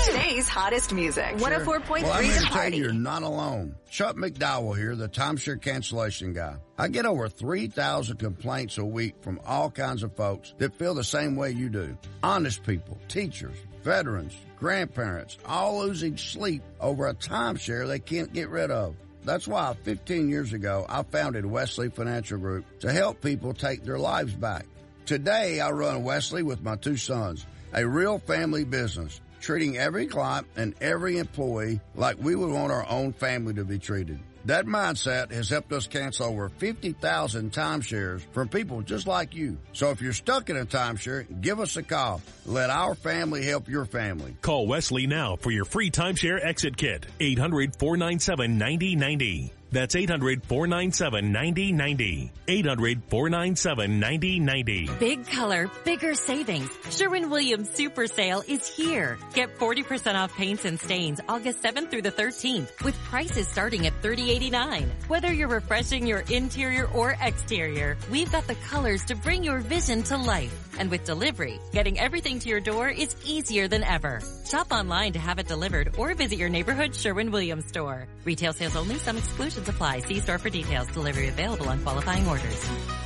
Today's hottest music. 104.3 Well, I'm here The to tell Party. you, you're not alone. Chuck McDowell here, the timeshare cancellation guy. I get over 3,000 complaints a week from all kinds of folks that feel the same way you do. Honest people, teachers, veterans, grandparents, all losing sleep over a timeshare they can't get rid of. That's why 15 years ago, I founded Wesley Financial Group to help people take their lives back. Today, I run Wesley with my two sons, a real family business, treating every client and every employee like we would want our own family to be treated. That mindset has helped us cancel over 50,000 timeshares from people just like you. So if you're stuck in a timeshare, give us a call. Let our family help your family. Call Wesley now for your free timeshare exit kit. 800-497-9090. That's 800-497-9090. 800-497-9090. Big color, bigger savings. Sherwin-Williams Super Sale is here. Get 40% off paints and stains August 7th through the 13th with prices starting at $30.89. Whether you're refreshing your interior or exterior, we've got the colors to bring your vision to life. And with delivery, getting everything to your door is easier than ever. Shop online to have it delivered or visit your neighborhood Sherwin-Williams store. Retail sales only. Some exclusions apply. See store for details. Delivery available on qualifying orders.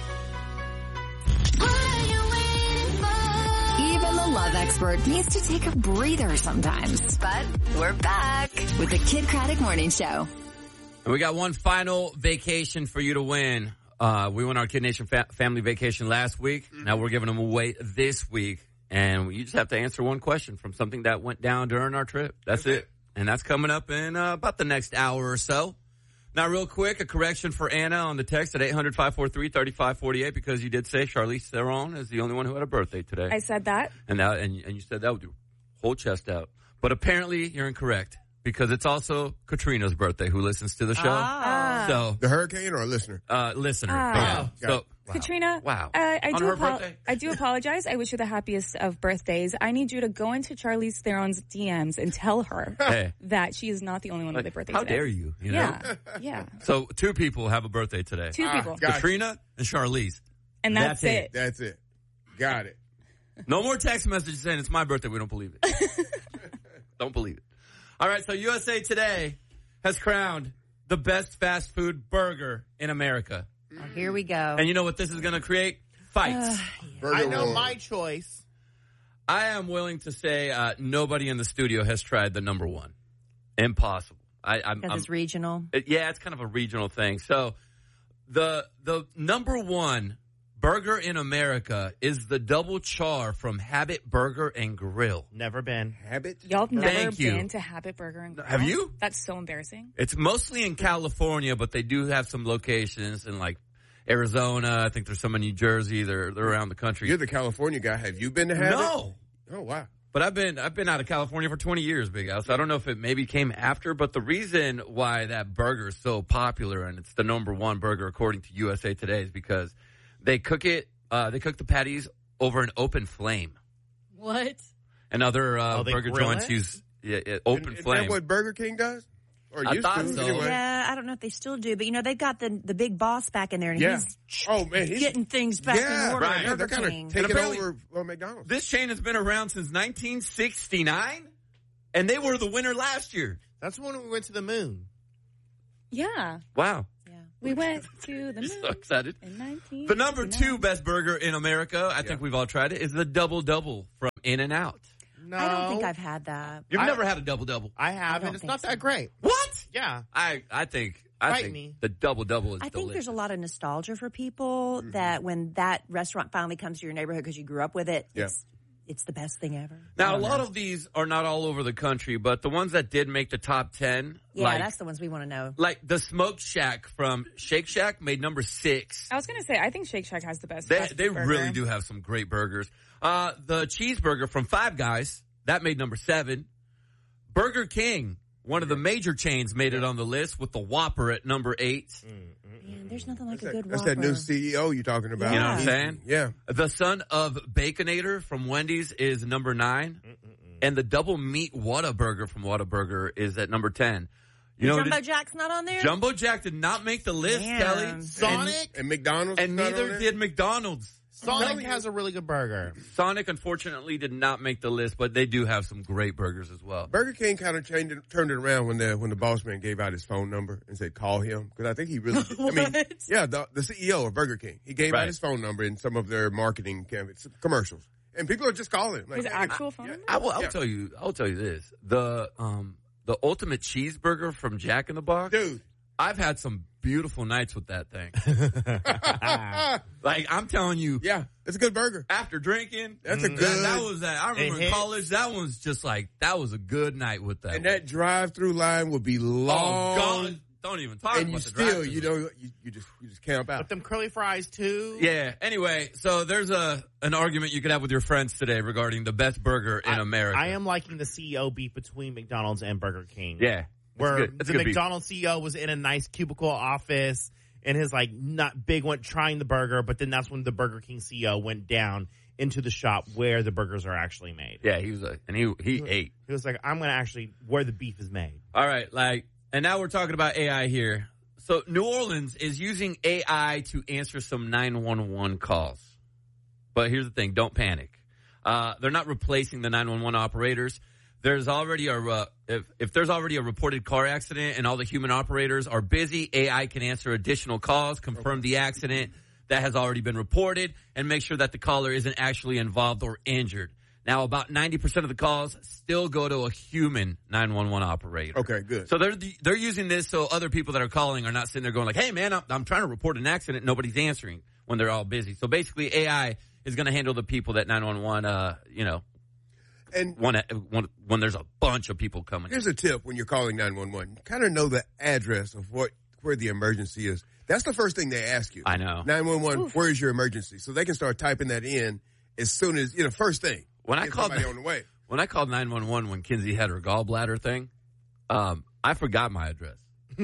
Even the love expert needs to take a breather sometimes. But we're back with the Kid Craddock Morning Show. And we got one final vacation for you to win. We won our Kid Nation family vacation last week. Now we're giving them away this week. And you just have to answer one question from something that went down during our trip. That's it. And that's coming up in about the next hour or so. Now, real quick, a correction for Anna on the text at 800-543-3548 because you did say Charlize Theron is the only one who had a birthday today. I said that. And you said that with your whole chest out. But apparently you're incorrect because it's also Katrina's birthday who listens to the show. So the hurricane or a listener? Listener. Wow. So, Katrina, wow. I do apologize. I wish you the happiest of birthdays. I need you to go into Charlize Theron's DMs and tell her that she is not the only one with a birthday how today. dare you? You know? Yeah. So two people have a birthday today. Two people. Katrina and Charlize. And that's it. That's it. Got it. No more text messages saying it's my birthday. We don't believe it. Don't believe it. All right, so USA Today has crowned the best fast food burger in America. Oh, here we go. And you know what this is going to create? Fights. I know my choice. I am willing to say nobody in the studio has tried the number one. Impossible. Because it's regional. It's kind of a regional thing. So the number one burger in America is the double char from Habit Burger and Grill. Never been. Habit? Y'all have never been to Habit Burger and Grill? Have you? That's so embarrassing. It's mostly in California, but they do have some locations in like Arizona. I think there's some in New Jersey. They're around the country. You're the California guy. Have you been to Habit? No. Oh, wow. But I've been out of California for 20 years, Big Al. So I don't know if it maybe came after, but the reason why that burger is so popular and it's the number one burger according to USA Today is because they cook it. They cook the patties over an open flame. What? And other burger joints it? use open flame. Is that what Burger King does? Or I used thought to, so. anyway. Yeah, I don't know if they still do, but they've got the big boss back in there, and he's getting things back in order. Right. At They're Burger kind King. of taking apparently- over McDonald's. This chain has been around since 1969, and they were the winner last year. That's when we went to the moon. Yeah. Wow. We went to the moon. So excited. In 1969. The number two best burger in America, I think we've all tried it, is the Double Double from In-N-Out. No. I don't think I've had that. You've never had a Double Double? I have, I and it's don't not think that great. What? Yeah. I think Fight me. the Double Double is I think delicious. there's a lot of nostalgia for people that when that restaurant finally comes to your neighborhood because you grew up with it, it's the best thing ever. Now, a lot of these are not all over the country, but the ones that did make the top 10. Yeah, that's the ones we want to know. Like the Smoked Shack from Shake Shack made number 6. I was going to say, I think Shake Shack has the best They burger. really do have some great burgers. The cheeseburger from Five Guys, that made number 7. Burger King, one of the major chains, made it on the list with the Whopper at number 8. Man, there's nothing like a good That's Whopper. that new CEO you're talking about. You know what I'm saying? Yeah. The son of Baconator from Wendy's is number 9. And the double meat Whataburger from Whataburger is at number 10. Jumbo Jack's not on there? Jumbo Jack did not make the list, Man. Kelly. Sonic and McDonald's. And neither did McDonald's. Sonic has a really good burger. Sonic, unfortunately, did not make the list, but they do have some great burgers as well. Burger King kind of turned it around when the boss man gave out his phone number and said, call him. Because I think he really, the CEO of Burger King, he gave out his phone number in some of their marketing commercials. And people are just calling him. His actual phone number? I'll tell you this. The ultimate cheeseburger from Jack in the Box. Dude. I've had some beautiful nights with that thing. Like, I'm telling you. Yeah, it's a good burger. After drinking. That's a good. That was that. I remember in college, that was just like, that was a good night with that. And that drive-through line would be long. Oh, God. Don't even talk about the drive-through. You just camp out. With them curly fries, too. Yeah. Anyway, so there's an argument you could have with your friends today regarding the best burger in America. I am liking the CEO beef between McDonald's and Burger King. Yeah. Where the McDonald's CEO was in a nice cubicle office and his not big one trying the burger, but then that's when the Burger King CEO went down into the shop where the burgers are actually made. Yeah, he was he ate. He was like, I'm going to actually where the beef is made. All right, and now we're talking about AI here. So New Orleans is using AI to answer some 911 calls. But here's the thing, don't panic. They're not replacing the 911 operators. There's already if there's already a reported car accident and all the human operators are busy, AI can answer additional calls, confirm the accident that has already been reported, and make sure that the caller isn't actually involved or injured. Now, about 90% of the calls still go to a human 911 operator. Okay, good. So they're using this so other people that are calling are not sitting there going like, hey, man, I'm trying to report an accident. Nobody's answering when they're all busy. So basically AI is going to handle the people that 911, and when there's a bunch of people coming. Here's a tip when you're calling 911. Kind of know the address of where the emergency is. That's the first thing they ask you. I know. 911, where is your emergency? So they can start typing that in as soon as, first thing. When I called somebody on the way. When I called 911 when Kinsey had her gallbladder thing, I forgot my address.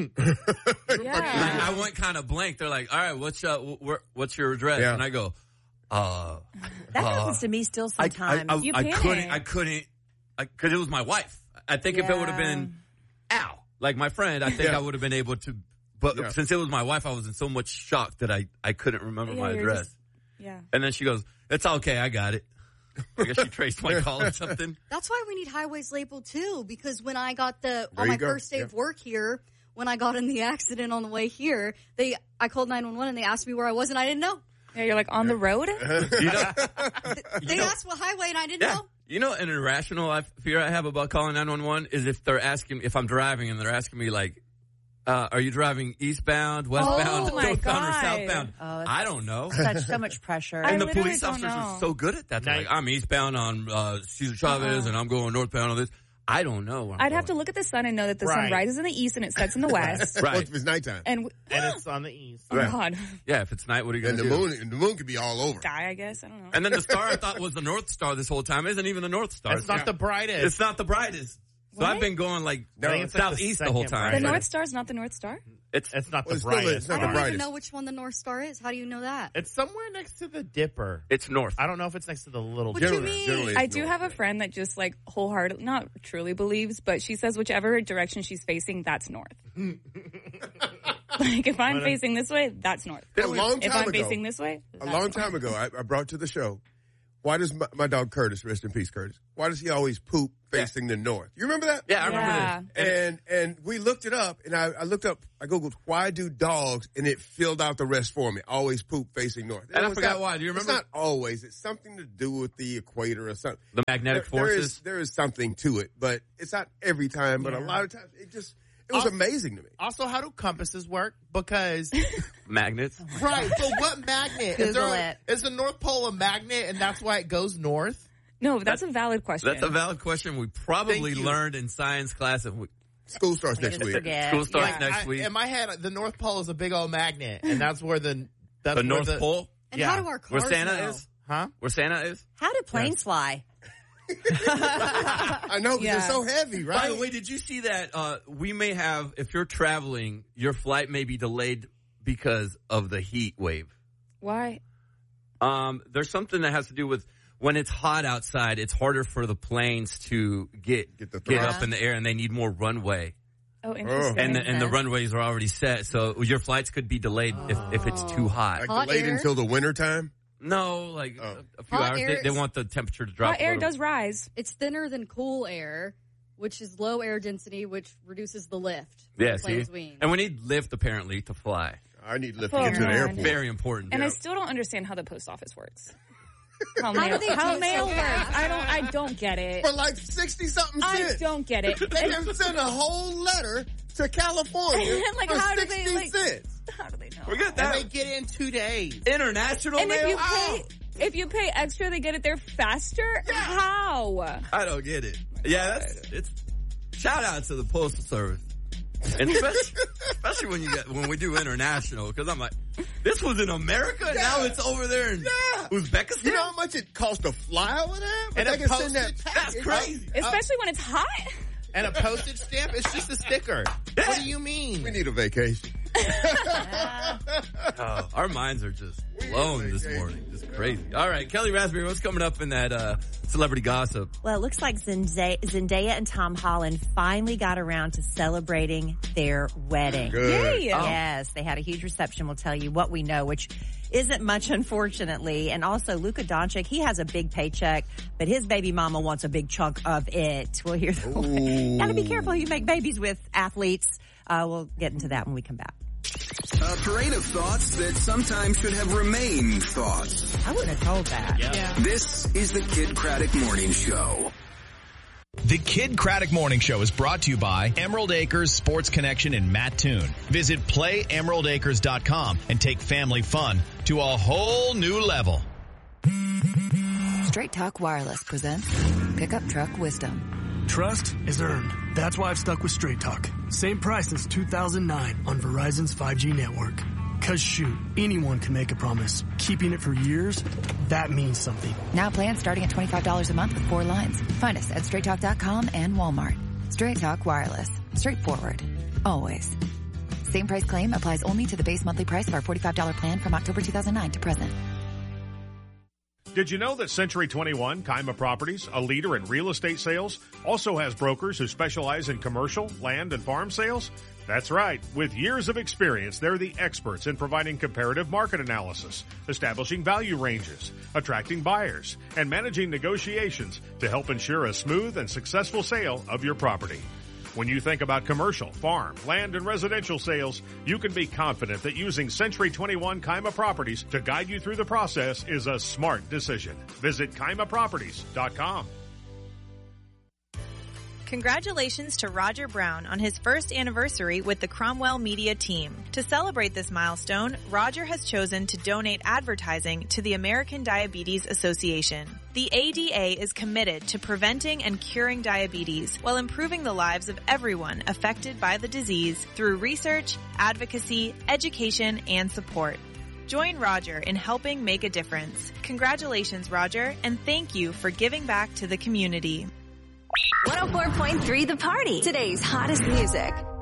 I went kind of blank. They're like, all right, what's your address? Yeah. And I go, that happens to me still sometimes. I couldn't, because it was my wife. I think if it would have been Al, like my friend, I think I would have been able to. But since it was my wife, I was in so much shock that I couldn't remember my address. And then she goes, it's okay, I got it. I guess she traced my call or something. That's why we need highways labeled too, because when I got on my first day of work here, when I got in the accident on the way here, I called 911 and they asked me where I was and I didn't know. Yeah, you're like on the road? They asked what highway and I didn't know. You know, an irrational fear I have about calling 911 is if they're asking, if I'm driving and they're asking me like, are you driving eastbound, westbound, northbound, or southbound? I don't know. So much pressure. And the police officers are so good at that. They're like, I'm eastbound on Cesar Chavez and I'm going northbound on this. I don't know. I'd have to look at the sun and know that the sun rises in the east and it sets in the west. Right. If it's nighttime. And it's on the east. Oh, God. Yeah, if it's night, what are you going to do? And the moon could be all over. Sky, I guess. I don't know. And then the star I thought was the North Star this whole time isn't even the North Star. It's not the brightest. It's not the brightest. So I've been going southeast the whole time. The North Star is not the North Star? It's not the brightest. I don't even know which one the North Star is. How do you know that? It's somewhere next to the Dipper. It's north. I don't know if it's next to the Little What Dipper. do you mean? I do have a friend that just wholeheartedly, not truly believes, but she says whichever direction she's facing, that's north. If I'm facing this way, that's north. A long time if I'm ago, facing this way, a long time ago, I brought to the show, why does my dog Curtis, rest in peace, Curtis, why does he always poop facing the north? You remember that? Yeah, I remember this. And we looked it up, and I Googled, why do dogs, and it filled out the rest for me, always poop facing north. And I forgot why. Do you remember? It's not always. It's something to do with the equator or something. The magnetic forces? There is something to it, but it's not every time, but a lot of times it was amazing to me. Also, how do compasses work? Because magnets. Right. So what magnet? Is the North Pole a magnet and that's why it goes north? No, that's a valid question. That's a valid question. We probably learned in science class. School starts next week. School starts next week. In my head, the North Pole is a big old magnet, and that's where the North Pole? And how do our cars Where Santa know? is? Huh? Where Santa is? How do planes fly? I know, because they're so heavy, right? By the way, did you see that we may have, if you're traveling, your flight may be delayed because of the heat wave? Why? There's something that has to do with when it's hot outside, it's harder for the planes to get up in the air, and they need more runway. Oh, interesting. And the runways are already set, so your flights could be delayed if it's too hot. Like delayed until the winter time? No, like a few hours. They want the temperature to drop. Hot air does rise. It's thinner than cool air, which is low air density, which reduces the lift. Yeah, see? And we need lift, apparently, to fly. I need lift to get to the airport. Very important. And I still don't understand how the post office works. How mail works. I don't get it. For like 60-something cents. I don't get it. They can send a whole letter to California like, for how 60 do they, cents. How do they know? Forget that. And they get it in 2 days. International and mail? If you pay extra, they get it there faster? Yeah. How? I don't get it. Yeah, it's shout out to the Postal Service. And especially when we do international, because I'm like, this was in America, and now it's over there in Uzbekistan. You know how much it costs to fly over there? And they can send that that's crazy. Especially when it's hot. And a postage stamp, it's just a sticker. What do you mean? We need a vacation. Our minds are just blown this morning. Just crazy. All right, Kelly Raspberry, what's coming up in that celebrity gossip? Well, it looks like Zendaya and Tom Holland finally got around to celebrating their wedding. Good. Yay. Yes, they had a huge reception. We'll tell you what we know, which isn't much, unfortunately. And also, Luka Doncic, he has a big paycheck, but his baby mama wants a big chunk of it. We'll hear gotta be careful who you make babies with, athletes. We'll get into that when we come back. A parade of thoughts that sometimes should have remained thoughts. I wouldn't have told that. Yeah. This is the Kid Craddock Morning Show. The Kid Craddock Morning Show is brought to you by Emerald Acres Sports Connection in Mattoon. Visit PlayEmeraldAcres.com and take family fun to a whole new level. Straight Talk Wireless presents Pickup Truck Wisdom. Trust is earned. That's why I've stuck with Straight Talk. Same price since 2009 on Verizon's 5G network. Cause shoot, anyone can make a promise. Keeping it for years, that means something. Now plans starting at $25 a month with 4 lines. Find us at straighttalk.com and Walmart. Straight Talk Wireless. Straightforward. Always. Same price claim applies only to the base monthly price of our $45 plan from October 2009 to present. Did you know that Century 21, Kaima Properties, a leader in real estate sales, also has brokers who specialize in commercial, land, and farm sales? That's right. With years of experience, they're the experts in providing comparative market analysis, establishing value ranges, attracting buyers, and managing negotiations to help ensure a smooth and successful sale of your property. When you think about commercial, farm, land, and residential sales, you can be confident that using Century 21 Kaima Properties to guide you through the process is a smart decision. Visit KaimaProperties.com. Congratulations to Roger Brown on his first anniversary with the Cromwell Media team. To celebrate this milestone, Roger has chosen to donate advertising to the American Diabetes Association. The ADA is committed to preventing and curing diabetes while improving the lives of everyone affected by the disease through research, advocacy, education, and support. Join Roger in helping make a difference. Congratulations, Roger, and thank you for giving back to the community. 104.3 The Party. Today's hottest music.